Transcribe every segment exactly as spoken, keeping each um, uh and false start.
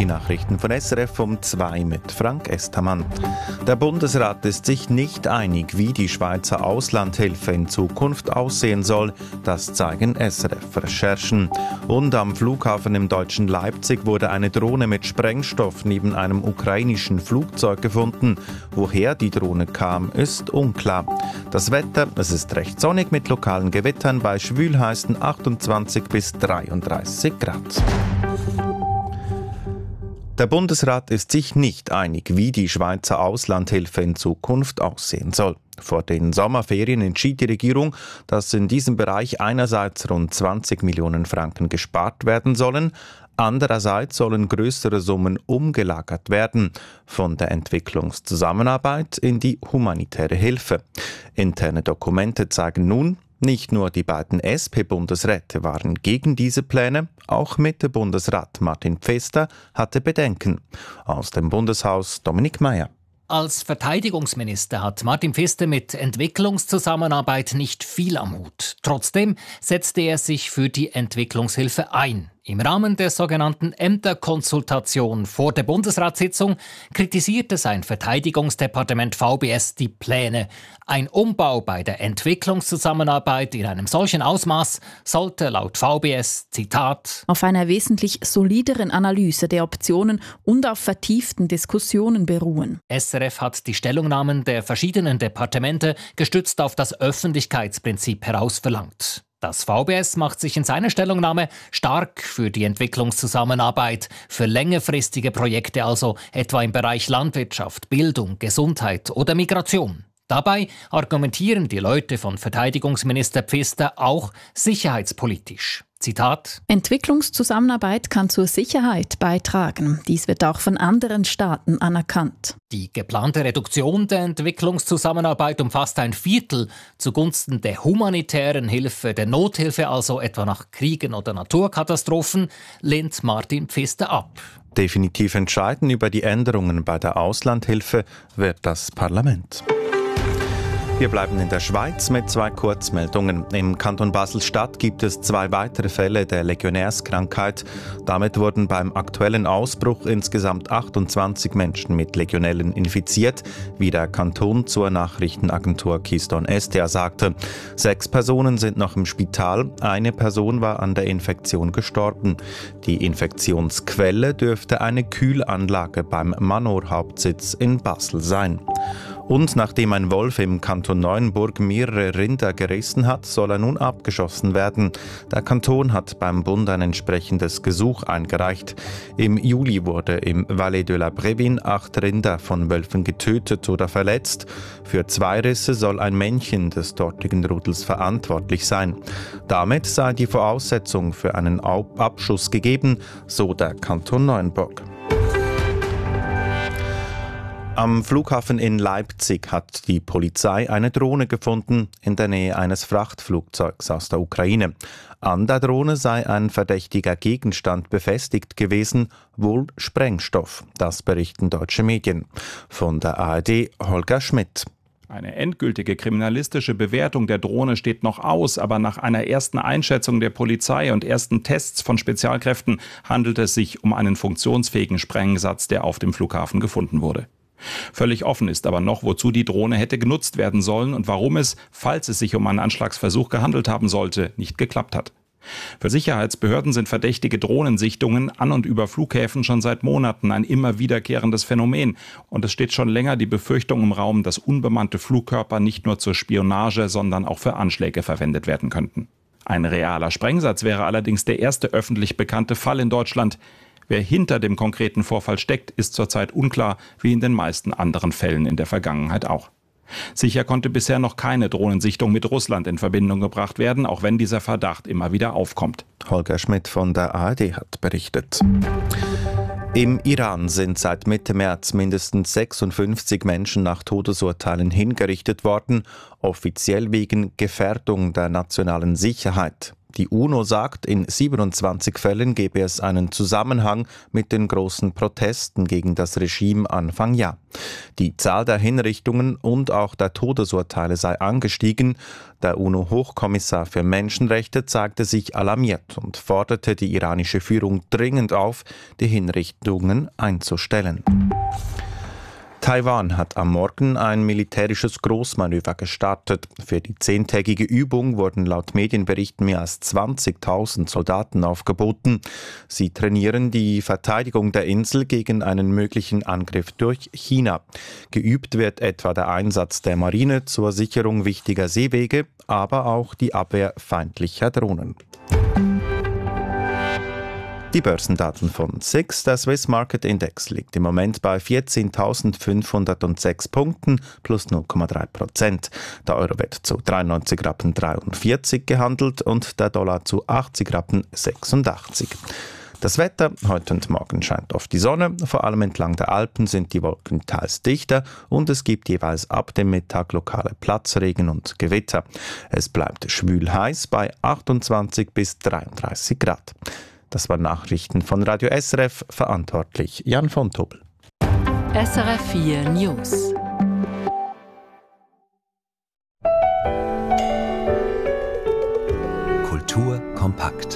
Die Nachrichten von S R F um zwei mit Frank Estermann. Der Bundesrat ist sich nicht einig, wie die Schweizer Auslandhilfe in Zukunft aussehen soll. Das zeigen S R F-Recherchen. Und am Flughafen im deutschen Leipzig wurde eine Drohne mit Sprengstoff neben einem ukrainischen Flugzeug gefunden. Woher die Drohne kam, ist unklar. Das Wetter, es ist recht sonnig mit lokalen Gewittern bei schwülheißen achtundzwanzig bis dreiunddreißig Grad. Der Bundesrat ist sich nicht einig, wie die Schweizer Auslandhilfe in Zukunft aussehen soll. Vor den Sommerferien entschied die Regierung, dass in diesem Bereich einerseits rund zwanzig Millionen Franken gespart werden sollen, andererseits sollen größere Summen umgelagert werden von der Entwicklungszusammenarbeit in die humanitäre Hilfe. Interne Dokumente zeigen nun, nicht nur die beiden S P-Bundesräte waren gegen diese Pläne, auch Mitte-Bundesrat Martin Pfister hatte Bedenken. Aus dem Bundeshaus Dominik Meier. Als Verteidigungsminister hat Martin Pfister mit Entwicklungszusammenarbeit nicht viel am Hut. Trotzdem setzte er sich für die Entwicklungshilfe ein. Im Rahmen der sogenannten Ämterkonsultation vor der Bundesratssitzung kritisierte sein Verteidigungsdepartement V B S die Pläne. Ein Umbau bei der Entwicklungszusammenarbeit in einem solchen Ausmaß sollte laut V B S, Zitat, auf einer wesentlich solideren Analyse der Optionen und auf vertieften Diskussionen beruhen. S R F hat die Stellungnahmen der verschiedenen Departemente gestützt auf das Öffentlichkeitsprinzip herausverlangt. Das V B S macht sich in seiner Stellungnahme stark für die Entwicklungszusammenarbeit, für längerfristige Projekte, also etwa im Bereich Landwirtschaft, Bildung, Gesundheit oder Migration. Dabei argumentieren die Leute von Verteidigungsminister Pfister auch sicherheitspolitisch. Zitat: Entwicklungszusammenarbeit kann zur Sicherheit beitragen. Dies wird auch von anderen Staaten anerkannt. Die geplante Reduktion der Entwicklungszusammenarbeit umfasst ein Viertel zugunsten der humanitären Hilfe, der Nothilfe, also etwa nach Kriegen oder Naturkatastrophen, lehnt Martin Pfister ab. Definitiv entscheiden über die Änderungen bei der Auslandhilfe wird das Parlament. Wir bleiben in der Schweiz mit zwei Kurzmeldungen. Im Kanton Basel-Stadt gibt es zwei weitere Fälle der Legionärskrankheit. Damit wurden beim aktuellen Ausbruch insgesamt achtundzwanzig Menschen mit Legionellen infiziert, wie der Kanton zur Nachrichtenagentur Keystone S T A sagte. Sechs Personen sind noch im Spital, eine Person war an der Infektion gestorben. Die Infektionsquelle dürfte eine Kühlanlage beim Manor-Hauptsitz in Basel sein. Und nachdem ein Wolf im Kanton Neuenburg mehrere Rinder gerissen hat, soll er nun abgeschossen werden. Der Kanton hat beim Bund ein entsprechendes Gesuch eingereicht. Im Juli wurde im Valais de la Brevin acht Rinder von Wölfen getötet oder verletzt. Für zwei Risse soll ein Männchen des dortigen Rudels verantwortlich sein. Damit sei die Voraussetzung für einen Abschuss gegeben, so der Kanton Neuenburg. Am Flughafen in Leipzig hat die Polizei eine Drohne gefunden in der Nähe eines Frachtflugzeugs aus der Ukraine. An der Drohne sei ein verdächtiger Gegenstand befestigt gewesen, wohl Sprengstoff. Das berichten deutsche Medien. Von der A R D Holger Schmidt. Eine endgültige kriminalistische Bewertung der Drohne steht noch aus, aber nach einer ersten Einschätzung der Polizei und ersten Tests von Spezialkräften handelt es sich um einen funktionsfähigen Sprengsatz, der auf dem Flughafen gefunden wurde. Völlig offen ist aber noch, wozu die Drohne hätte genutzt werden sollen und warum es, falls es sich um einen Anschlagsversuch gehandelt haben sollte, nicht geklappt hat. Für Sicherheitsbehörden sind verdächtige Drohnensichtungen an und über Flughäfen schon seit Monaten ein immer wiederkehrendes Phänomen. Und es steht schon länger die Befürchtung im Raum, dass unbemannte Flugkörper nicht nur zur Spionage, sondern auch für Anschläge verwendet werden könnten. Ein realer Sprengsatz wäre allerdings der erste öffentlich bekannte Fall in Deutschland. Wer hinter dem konkreten Vorfall steckt, ist zurzeit unklar, wie in den meisten anderen Fällen in der Vergangenheit auch. Sicher konnte bisher noch keine Drohnensichtung mit Russland in Verbindung gebracht werden, auch wenn dieser Verdacht immer wieder aufkommt. Holger Schmidt von der A R D hat berichtet. Im Iran sind seit Mitte März mindestens sechsundfünfzig Menschen nach Todesurteilen hingerichtet worden, offiziell wegen Gefährdung der nationalen Sicherheit. Die UNO sagt, in siebenundzwanzig Fällen gebe es einen Zusammenhang mit den großen Protesten gegen das Regime Anfang Jahr. Die Zahl der Hinrichtungen und auch der Todesurteile sei angestiegen. Der UNO-Hochkommissar für Menschenrechte zeigte sich alarmiert und forderte die iranische Führung dringend auf, die Hinrichtungen einzustellen. Taiwan hat am Morgen ein militärisches Großmanöver gestartet. Für die zehntägige Übung wurden laut Medienberichten mehr als zwanzigtausend Soldaten aufgeboten. Sie trainieren die Verteidigung der Insel gegen einen möglichen Angriff durch China. Geübt wird etwa der Einsatz der Marine zur Sicherung wichtiger Seewege, aber auch die Abwehr feindlicher Drohnen. Die Börsendaten von S I X, der Swiss Market Index, liegt im Moment bei vierzehntausendfünfhundertsechs Punkten plus null Komma drei Prozent. Der Euro wird zu dreiundneunzig Rappen dreiundvierzig gehandelt und der Dollar zu achtzig Rappen sechsundachtzig. Das Wetter, heute und morgen scheint oft die Sonne, vor allem entlang der Alpen sind die Wolken teils dichter und es gibt jeweils ab dem Mittag lokale Platzregen und Gewitter. Es bleibt schwül heiß bei achtundzwanzig bis dreiunddreißig Grad. Das waren Nachrichten von Radio S R F, verantwortlich Jan von Tobel. S R F vier News. Kultur kompakt.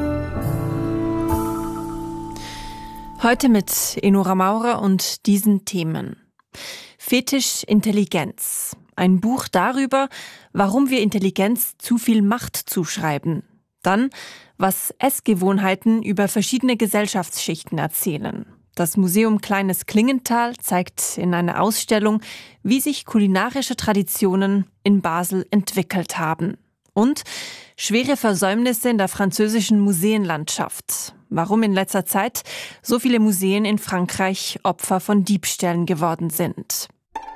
Heute mit Enora Maurer und diesen Themen. Fetisch Intelligenz. Ein Buch darüber, warum wir Intelligenz zu viel Macht zuschreiben. Dann, was Essgewohnheiten über verschiedene Gesellschaftsschichten erzählen. Das Museum Kleines Klingenthal zeigt in einer Ausstellung, wie sich kulinarische Traditionen in Basel entwickelt haben. Und schwere Versäumnisse in der französischen Museenlandschaft. Warum in letzter Zeit so viele Museen in Frankreich Opfer von Diebstählen geworden sind.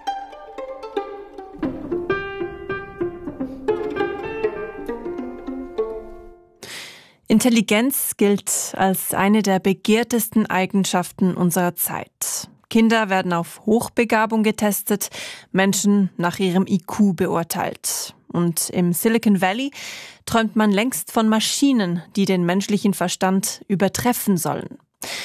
Intelligenz gilt als eine der begehrtesten Eigenschaften unserer Zeit. Kinder werden auf Hochbegabung getestet, Menschen nach ihrem I Q beurteilt. Und im Silicon Valley träumt man längst von Maschinen, die den menschlichen Verstand übertreffen sollen.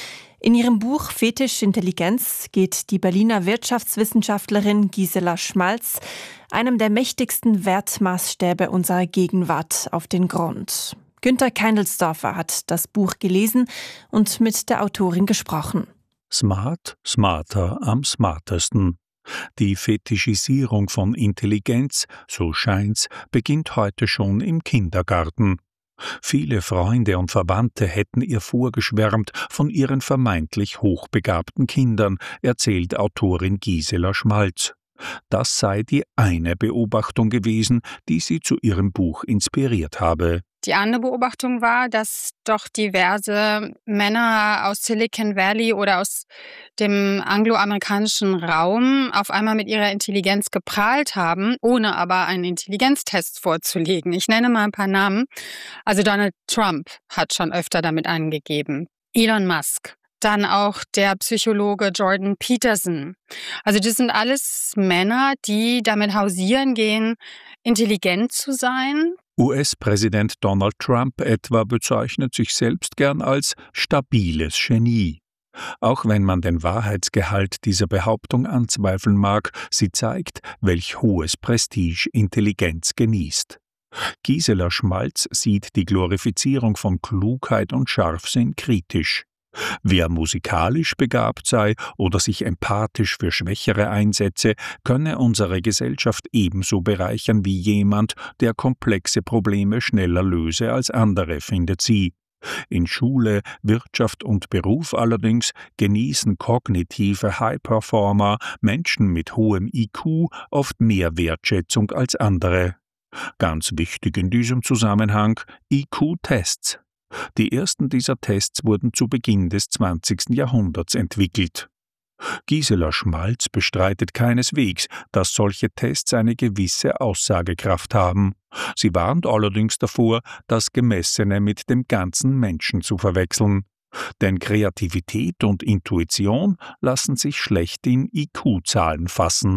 In ihrem Buch Fetisch Intelligenz geht die Berliner Wirtschaftswissenschaftlerin Gisela Schmalz einem der mächtigsten Wertmaßstäbe unserer Gegenwart auf den Grund. Günther Keindelsdorfer hat das Buch gelesen und mit der Autorin gesprochen. Smart, smarter, am smartesten. Die Fetischisierung von Intelligenz, so scheint's, beginnt heute schon im Kindergarten. Viele Freunde und Verwandte hätten ihr vorgeschwärmt von ihren vermeintlich hochbegabten Kindern, erzählt Autorin Gisela Schmalz. Das sei die eine Beobachtung gewesen, die sie zu ihrem Buch inspiriert habe. Die andere Beobachtung war, dass doch diverse Männer aus Silicon Valley oder aus dem angloamerikanischen Raum auf einmal mit ihrer Intelligenz geprahlt haben, ohne aber einen Intelligenztest vorzulegen. Ich nenne mal ein paar Namen. Also Donald Trump hat schon öfter damit angegeben. Elon Musk. Dann auch der Psychologe Jordan Peterson. Also das sind alles Männer, die damit hausieren gehen, intelligent zu sein. U S-Präsident Donald Trump etwa bezeichnet sich selbst gern als stabiles Genie. Auch wenn man den Wahrheitsgehalt dieser Behauptung anzweifeln mag, sie zeigt, welch hohes Prestige Intelligenz genießt. Gisela Schmalz sieht die Glorifizierung von Klugheit und Scharfsinn kritisch. Wer musikalisch begabt sei oder sich empathisch für Schwächere einsetze, könne unsere Gesellschaft ebenso bereichern wie jemand, der komplexe Probleme schneller löse als andere, findet sie. In Schule, Wirtschaft und Beruf allerdings genießen kognitive High-Performer, Menschen mit hohem I Q, oft mehr Wertschätzung als andere. Ganz wichtig in diesem Zusammenhang I Q-Tests. Die ersten dieser Tests wurden zu Beginn des zwanzigsten Jahrhunderts entwickelt. Gisela Schmalz bestreitet keineswegs, dass solche Tests eine gewisse Aussagekraft haben. Sie warnt allerdings davor, das Gemessene mit dem ganzen Menschen zu verwechseln. Denn Kreativität und Intuition lassen sich schlecht in I Q-Zahlen fassen.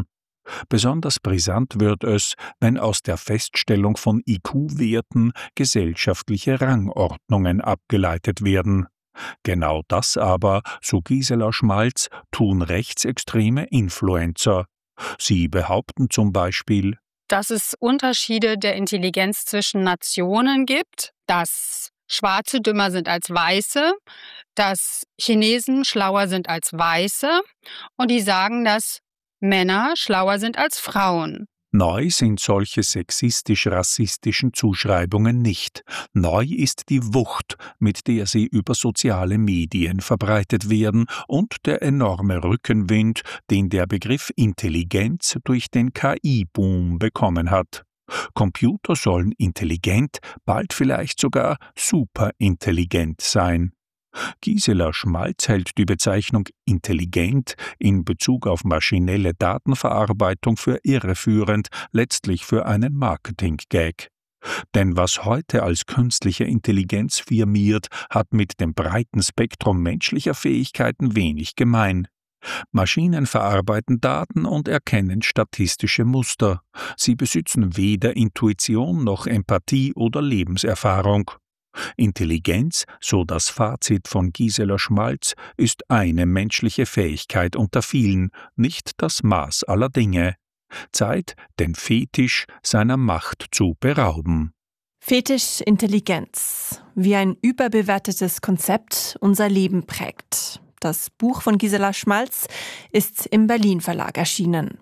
Besonders brisant wird es, wenn aus der Feststellung von I Q-Werten gesellschaftliche Rangordnungen abgeleitet werden. Genau das aber, so Gisela Schmalz, tun rechtsextreme Influencer. Sie behaupten zum Beispiel, dass es Unterschiede der Intelligenz zwischen Nationen gibt, dass Schwarze dümmer sind als Weiße, dass Chinesen schlauer sind als Weiße und die sagen, dass Männer schlauer sind als Frauen. Neu sind solche sexistisch-rassistischen Zuschreibungen nicht. Neu ist die Wucht, mit der sie über soziale Medien verbreitet werden und der enorme Rückenwind, den der Begriff Intelligenz durch den K I-Boom bekommen hat. Computer sollen intelligent, bald vielleicht sogar superintelligent sein. Gisela Schmalz hält die Bezeichnung intelligent in Bezug auf maschinelle Datenverarbeitung für irreführend, letztlich für einen Marketing-Gag. Denn was heute als künstliche Intelligenz firmiert, hat mit dem breiten Spektrum menschlicher Fähigkeiten wenig gemein. Maschinen verarbeiten Daten und erkennen statistische Muster. Sie besitzen weder Intuition noch Empathie oder Lebenserfahrung. Intelligenz, so das Fazit von Gisela Schmalz, ist eine menschliche Fähigkeit unter vielen, nicht das Maß aller Dinge. Zeit, den Fetisch seiner Macht zu berauben. Fetisch Intelligenz, wie ein überbewertetes Konzept unser Leben prägt. Das Buch von Gisela Schmalz ist im Berlin Verlag erschienen.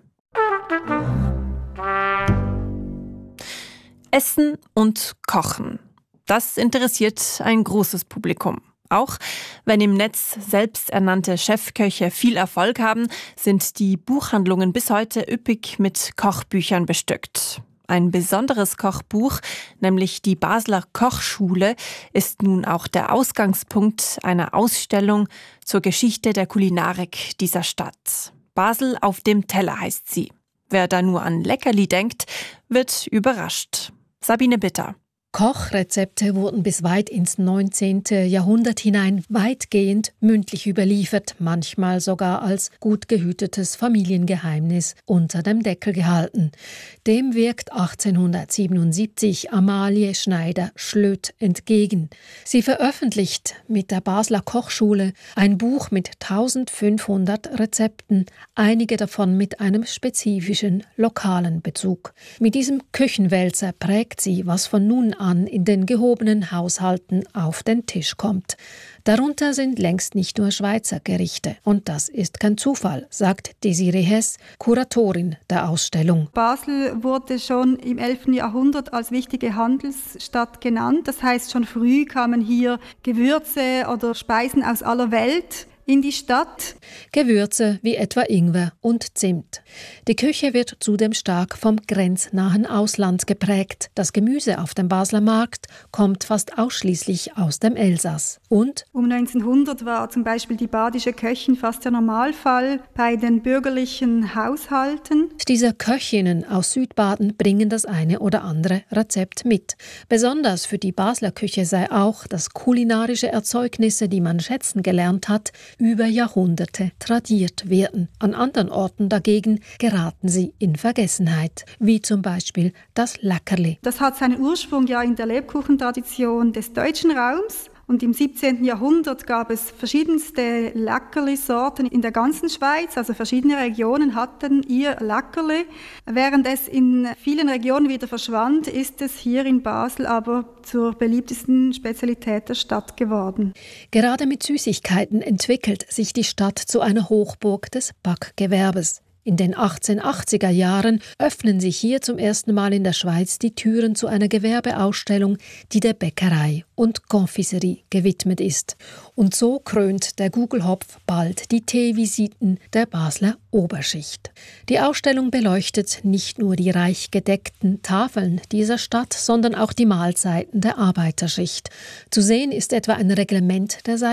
Essen und Kochen. Das interessiert ein großes Publikum. Auch wenn im Netz selbsternannte Chefköche viel Erfolg haben, sind die Buchhandlungen bis heute üppig mit Kochbüchern bestückt. Ein besonderes Kochbuch, nämlich die Basler Kochschule, ist nun auch der Ausgangspunkt einer Ausstellung zur Geschichte der Kulinarik dieser Stadt. Basel auf dem Teller heißt sie. Wer da nur an Leckerli denkt, wird überrascht. Sabine Bitter. Kochrezepte wurden bis weit ins neunzehnte Jahrhundert hinein weitgehend mündlich überliefert, manchmal sogar als gut gehütetes Familiengeheimnis unter dem Deckel gehalten. Dem wirkt achtzehnhundertsiebenundsiebzig Amalie Schneider-Schlöth entgegen. Sie veröffentlicht mit der Basler Kochschule ein Buch mit eintausendfünfhundert Rezepten, einige davon mit einem spezifischen lokalen Bezug. Mit diesem Küchenwälzer prägt sie, was von nun an an in den gehobenen Haushalten auf den Tisch kommt. Darunter sind längst nicht nur Schweizer Gerichte. Und das ist kein Zufall, sagt Desiree Hess, Kuratorin der Ausstellung. Basel wurde schon im elften Jahrhundert als wichtige Handelsstadt genannt. Das heißt, schon früh kamen hier Gewürze oder Speisen aus aller Welt in die Stadt. Gewürze wie etwa Ingwer und Zimt. Die Küche wird zudem stark vom grenznahen Ausland geprägt. Das Gemüse auf dem Basler Markt kommt fast ausschließlich aus dem Elsass. Und um neunzehnhundert war zum Beispiel die badische Köchin fast der Normalfall bei den bürgerlichen Haushalten. Diese Köchinnen aus Südbaden bringen das eine oder andere Rezept mit. Besonders für die Basler Küche sei auch, dass kulinarische Erzeugnisse, die man schätzen gelernt hat, über Jahrhunderte tradiert werden. An anderen Orten dagegen geraten sie in Vergessenheit, wie zum Beispiel das Lackerli. Das hat seinen Ursprung ja in der Lebkuchentradition des deutschen Raums. Und im siebzehnten Jahrhundert gab es verschiedenste Lackerli-Sorten in der ganzen Schweiz. Also verschiedene Regionen hatten ihr Lackerli. Während es in vielen Regionen wieder verschwand, ist es hier in Basel aber zur beliebtesten Spezialität der Stadt geworden. Gerade mit Süßigkeiten entwickelt sich die Stadt zu einer Hochburg des Backgewerbes. In den achtzehnhundertachtziger Jahren öffnen sich hier zum ersten Mal in der Schweiz die Türen zu einer Gewerbeausstellung, die der Bäckerei und Confiserie gewidmet ist. Und so krönt der Gugelhopf bald die Teevisiten der Basler Oberschicht. Die Ausstellung beleuchtet nicht nur die reich gedeckten Tafeln dieser Stadt, sondern auch die Mahlzeiten der Arbeiterschicht. Zu sehen ist etwa ein Reglement der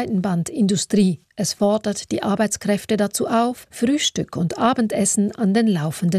Seidenbandindustrie. Es fordert die Arbeitskräfte dazu auf, Frühstück und Abendessen an den laufenden